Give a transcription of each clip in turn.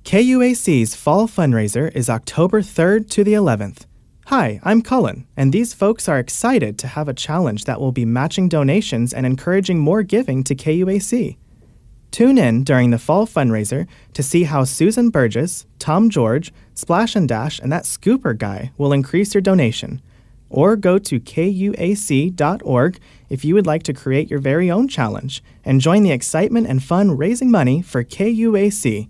KUAC's fall fundraiser is October 3rd to the 11th. Hi, I'm Cullen, and these folks are excited to have a challenge that will be matching donations and encouraging more giving to KUAC. Tune in during the fall fundraiser to see how Susan Burgess, Tom George, Splash and Dash, and that Scooper guy will increase your donation. Or go to kuac.org if you would like to create your very own challenge and join the excitement and fun raising money for KUAC.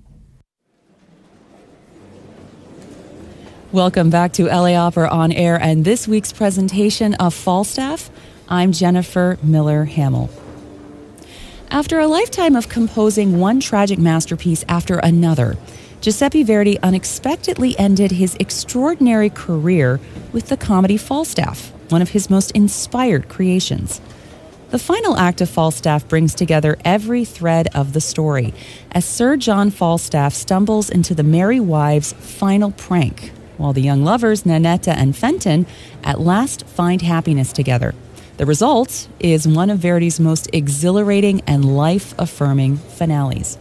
Welcome back to LA Opera On Air and this week's presentation of Falstaff. I'm Jennifer Miller Hamill. After a lifetime of composing one tragic masterpiece after another, Giuseppe Verdi unexpectedly ended his extraordinary career with the comedy Falstaff, one of his most inspired creations. The final act of Falstaff brings together every thread of the story as Sir John Falstaff stumbles into the merry wives' final prank, while the young lovers Nannetta and Fenton at last find happiness together. The result is one of Verdi's most exhilarating and life-affirming finales.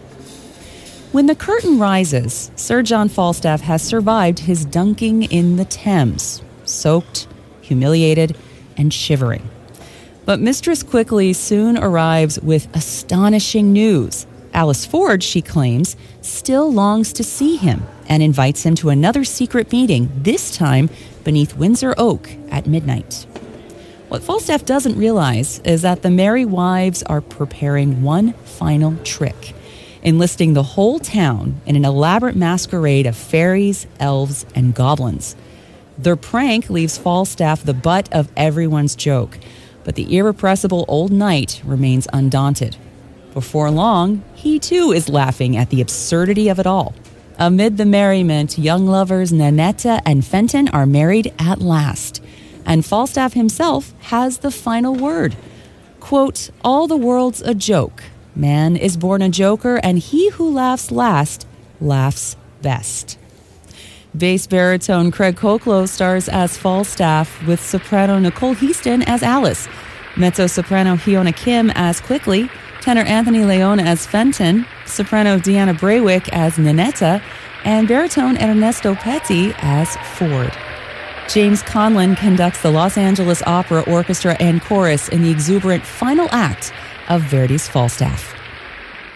When the curtain rises, Sir John Falstaff has survived his dunking in the Thames, soaked, humiliated, and shivering. But Mistress Quickly soon arrives with astonishing news. Alice Ford, she claims, still longs to see him and invites him to another secret meeting, this time beneath Windsor Oak at midnight. What Falstaff doesn't realize is that the merry wives are preparing one final trick, enlisting the whole town in an elaborate masquerade of fairies, elves, and goblins. Their prank leaves Falstaff the butt of everyone's joke, but the irrepressible old knight remains undaunted. Before long, he too is laughing at the absurdity of it all. Amid the merriment, young lovers Nannetta and Fenton are married at last, and Falstaff himself has the final word. Quote, "All the world's a joke. Man is born a joker, and he who laughs last laughs best." Bass baritone Craig Koklo stars as Falstaff, with soprano Nicole Heaston as Alice, mezzo-soprano Fiona Kim as Quickly, tenor Anthony Leone as Fenton, soprano Deanna Braywick as Nannetta, and baritone Ernesto Petty as Ford. James Conlon conducts the Los Angeles Opera Orchestra and Chorus in the exuberant final act of Verdi's Falstaff.